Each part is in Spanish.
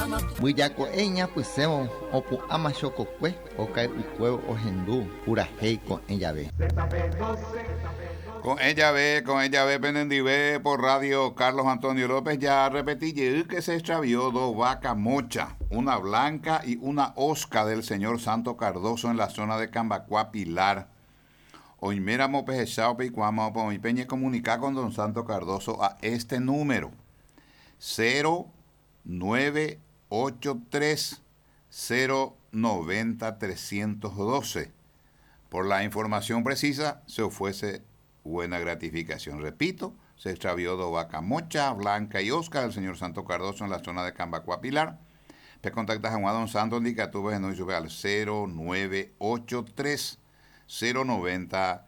Buillaco eña puseo opu ama chococue ocae ucueo ojendu pura heico en llave. Con ella ve, Penendivé por radio Carlos Antonio López. Ya repetí que se extravió dos vacas mocha, una blanca y una osca del señor Santo Cardoso en la zona de Cambacuá, Pilar. Hoy mira mopejechao picuama o mi peña comunicar con don Santo Cardoso a este número 0983 090 312. Por la información precisa se ofrece buena gratificación. Repito, se extravió dos vacas mocha, blanca y osca del señor Santo Cardoso en la zona de Cambacuá, Pilar. Te contactas a don Santo Indicatubes en hoy sube al 0983 090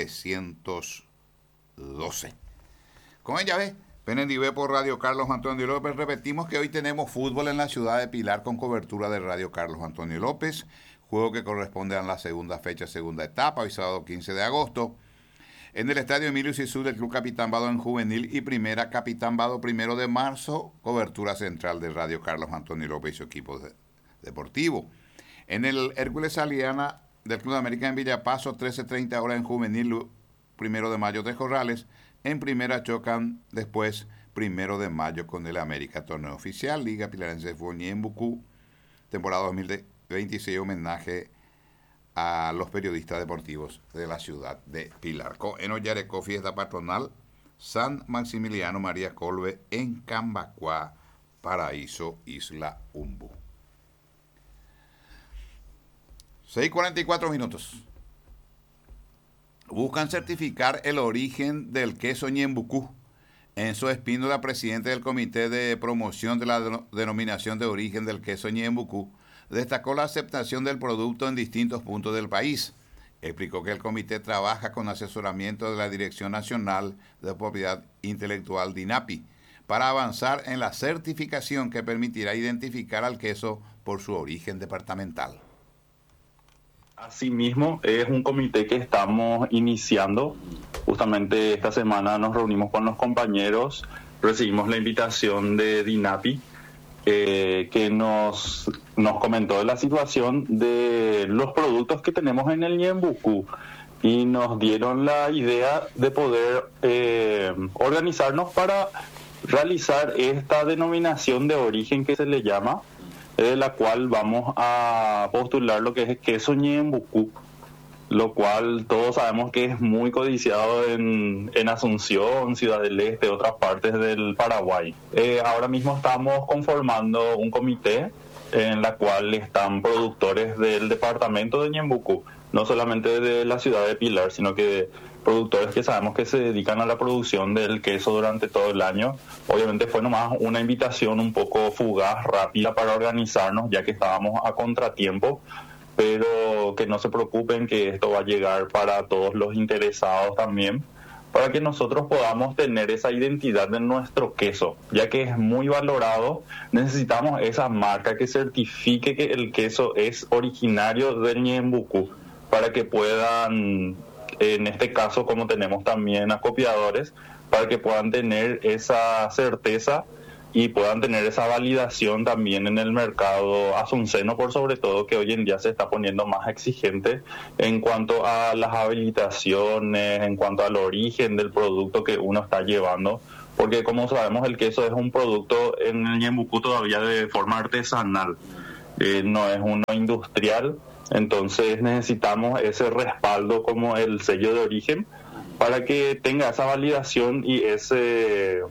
312. Con ella ve, Penendivé por radio Carlos Antonio López. Repetimos que hoy tenemos fútbol en la ciudad de Pilar con cobertura de radio Carlos Antonio López. Juego que corresponde a la segunda fecha, segunda etapa, hoy sábado 15 de agosto. En el estadio Emilio Sisú del Club Capitán Bado en Juvenil y Primera Capitán Bado 1 de marzo, cobertura central de radio Carlos Antonio López y su equipo deportivo. En el Hércules Aliana del Club de América en Villapaso, 13:30 horas en Juvenil, 1 de mayo de Corrales. En Primera chocan después 1 de mayo con el América, torneo oficial, Liga Pilarense de Fútbol en Bucú, temporada 2026, homenaje a los periodistas deportivos de la ciudad de Pilar. En Ollareco, fiesta patronal San Maximiliano María Colbe en Cambacuá, Paraíso, Isla Umbu. 6:44. Buscan certificar el origen del queso Ñembucú. Enzo Espíndola, presidente del Comité de Promoción de la Denominación de Origen del Queso Ñembucú, destacó la aceptación del producto en distintos puntos del país. Explicó que el comité trabaja con asesoramiento de la Dirección Nacional de Propiedad Intelectual DINAPI para avanzar en la certificación que permitirá identificar al queso por su origen departamental. Asimismo, es un comité que estamos iniciando. Justamente esta semana nos reunimos con los compañeros, recibimos la invitación de DINAPI, que nos comentó de la situación de los productos que tenemos en el Ñembucú y nos dieron la idea de poder organizarnos para realizar esta denominación de origen que se le llama, de la cual vamos a postular lo que es el queso Ñembucú, lo cual todos sabemos que es muy codiciado en Asunción, Ciudad del Este, otras partes del Paraguay. Ahora mismo estamos conformando un comité en la cual están productores del departamento de Ñembucú, no solamente de la ciudad de Pilar, sino que productores que sabemos que se dedican a la producción del queso durante todo el año. Obviamente fue nomás una invitación un poco fugaz, rápida para organizarnos, ya que estábamos a contratiempo, pero que no se preocupen, que esto va a llegar para todos los interesados también, para que nosotros podamos tener esa identidad de nuestro queso, ya que es muy valorado. Necesitamos esa marca que certifique que el queso es originario del Ñembucú, para que puedan, en este caso como tenemos también acopiadores, para que puedan tener esa certeza y puedan tener esa validación también en el mercado asunceno, por sobre todo, que hoy en día se está poniendo más exigente en cuanto a las habilitaciones, en cuanto al origen del producto que uno está llevando, porque como sabemos el queso es un producto en el Ñembucú todavía de forma artesanal, no es uno industrial, entonces necesitamos ese respaldo como el sello de origen para que tenga esa validación y ese...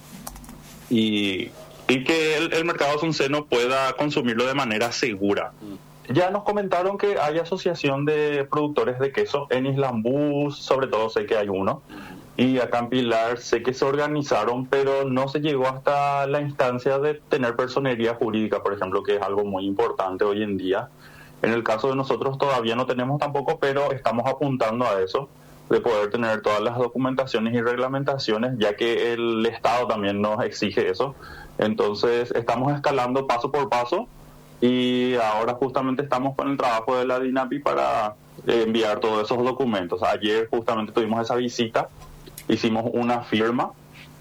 Y que el mercado asunceno pueda consumirlo de manera segura. Ya nos comentaron que hay asociación de productores de queso en Islambú, sobre todo sé que hay uno, y acá en Pilar sé que se organizaron, pero no se llegó hasta la instancia de tener personería jurídica, por ejemplo, que es algo muy importante hoy en día. En el caso de nosotros todavía no tenemos tampoco, pero estamos apuntando a eso, de poder tener todas las documentaciones y reglamentaciones, ya que el Estado también nos exige eso. Entonces estamos escalando paso por paso y ahora justamente estamos con el trabajo de la DINAPI para enviar todos esos documentos. Ayer justamente tuvimos esa visita, hicimos una firma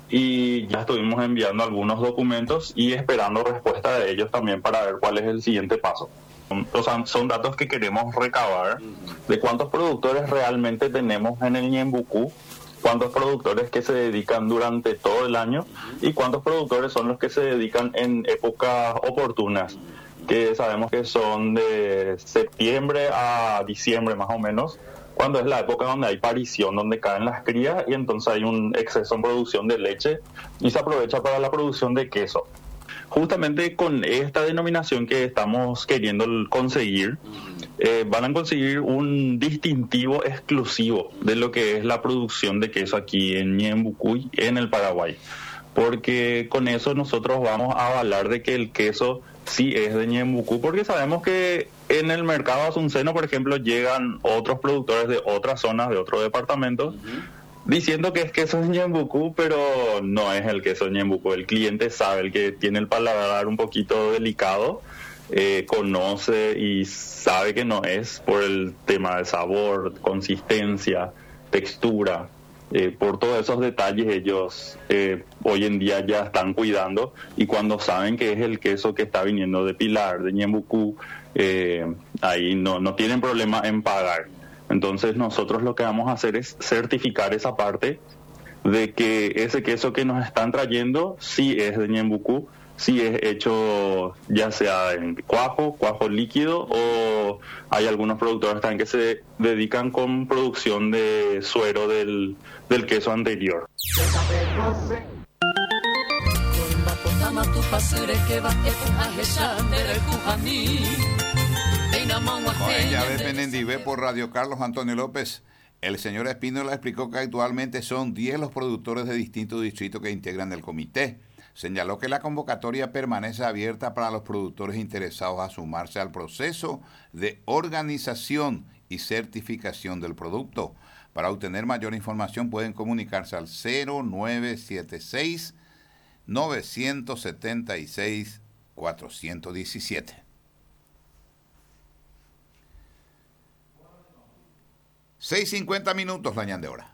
y ya estuvimos enviando algunos documentos y esperando respuesta de ellos también para ver cuál es el siguiente paso. O sea, son datos que queremos recabar de cuántos productores realmente tenemos en el Ñembucú, cuántos productores que se dedican durante todo el año y cuántos productores son los que se dedican en épocas oportunas, que sabemos que son de septiembre a diciembre más o menos, cuando es la época donde hay parición, donde caen las crías y entonces hay un exceso en producción de leche y se aprovecha para la producción de queso. Justamente con esta denominación que estamos queriendo conseguir, van a conseguir un distintivo exclusivo de lo que es la producción de queso aquí en Ñembucú, en el Paraguay. Porque con eso nosotros vamos a avalar de que el queso sí es de Ñembucú, porque sabemos que en el mercado asunceno, por ejemplo, llegan otros productores de otras zonas, de otros departamentos, diciendo que es queso de Ñembucú, pero no es el queso de Ñembucú. El cliente sabe, el que tiene el paladar un poquito delicado, conoce y sabe que no es por el tema de sabor, consistencia, textura. Por todos esos detalles ellos hoy en día ya están cuidando, y cuando saben que es el queso que está viniendo de Pilar, de Ñembucú, ahí no tienen problema en pagar. Entonces nosotros lo que vamos a hacer es certificar esa parte de que ese queso que nos están trayendo sí es de Ñembucú, sí es hecho ya sea en cuajo líquido, o hay algunos productores también que se dedican con producción de suero del queso anterior. Con ya ves, Penendivé por Radio Carlos Antonio López. El señor Espínola explicó que actualmente son 10 los productores de distintos distritos que integran el comité. Señaló que la convocatoria permanece abierta para los productores interesados a sumarse al proceso de organización y certificación del producto. Para obtener mayor información pueden comunicarse al 0976 976 417. 6:50 minutos, la ñande hora.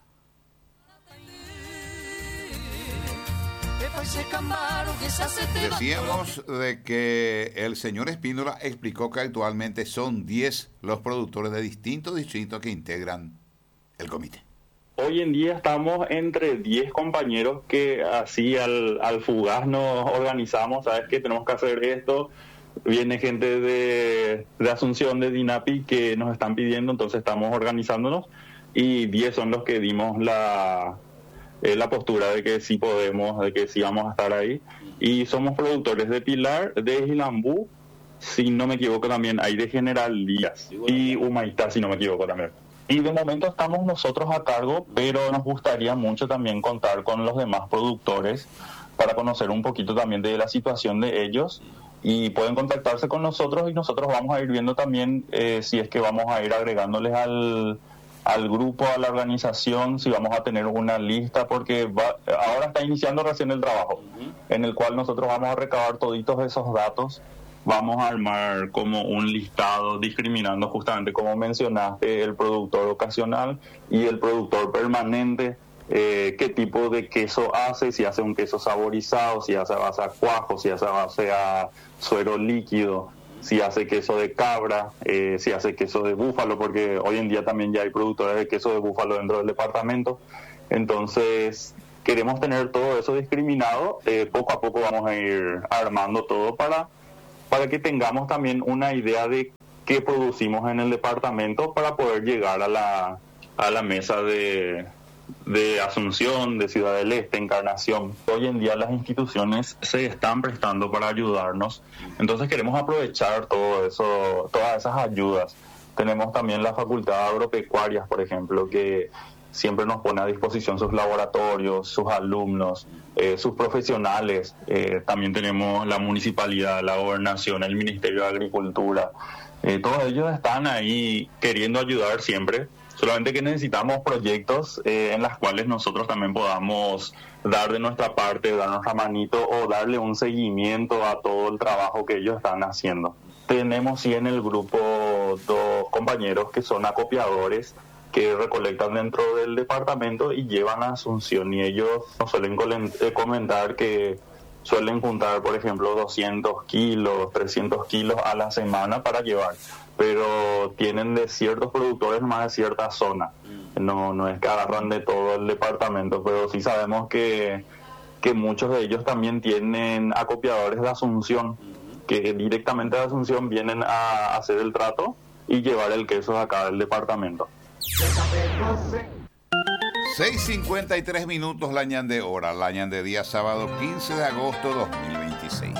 Decíamos de que el señor Espínola explicó que actualmente son 10 los productores de distintos distritos que integran el comité. Hoy en día estamos entre 10 compañeros que así al fugaz nos organizamos, sabes que tenemos que hacer esto, viene gente de Asunción, de DINAPI, que nos están pidiendo, entonces estamos organizándonos, y 10 son los que dimos la postura de que sí podemos, de que sí vamos a estar ahí. Y somos productores de Pilar, de Gilambú, si no me equivoco también hay de General Díaz, y Humaitá, si no me equivoco también. Y de momento estamos nosotros a cargo, pero nos gustaría mucho también contar con los demás productores para conocer un poquito también de la situación de ellos, y pueden contactarse con nosotros y nosotros vamos a ir viendo también si es que vamos a ir agregándoles al grupo, a la organización, si vamos a tener una lista, porque ahora está iniciando recién el trabajo, en el cual nosotros vamos a recabar toditos esos datos, vamos a armar como un listado discriminando justamente, como mencionaste, el productor ocasional y el productor permanente, qué tipo de queso hace, si hace un queso saborizado, si hace a base a cuajo, si hace a base a suero líquido, si hace queso de cabra, si hace queso de búfalo, porque hoy en día también ya hay productores de queso de búfalo dentro del departamento. Entonces queremos tener todo eso discriminado, poco a poco vamos a ir armando todo para que tengamos también una idea de qué producimos en el departamento para poder llegar a la mesa de Asunción, de Ciudad del Este, Encarnación. Hoy en día las instituciones se están prestando para ayudarnos, entonces queremos aprovechar todo eso, todas esas ayudas. Tenemos también la Facultad de Agropecuarias, por ejemplo, que siempre nos pone a disposición sus laboratorios, sus alumnos, sus profesionales. También tenemos la municipalidad, la gobernación, el Ministerio de Agricultura. Todos ellos están ahí queriendo ayudar siempre. Solamente que necesitamos proyectos en los cuales nosotros también podamos dar de nuestra parte, dar nuestra manito o darle un seguimiento a todo el trabajo que ellos están haciendo. Tenemos sí en el grupo 2 compañeros que son acopiadores que recolectan dentro del departamento y llevan a Asunción. Y ellos nos suelen comentar que suelen juntar, por ejemplo, 200 kilos, 300 kilos a la semana para llevar, pero tienen de ciertos productores más de cierta zona. No es que agarran de todo el departamento, pero sí sabemos que muchos de ellos también tienen acopiadores de Asunción, que directamente de Asunción vienen a hacer el trato y llevar el queso acá del departamento. 6:53 minutos la ñan de hora, la ñan de día sábado 15 de agosto 2026.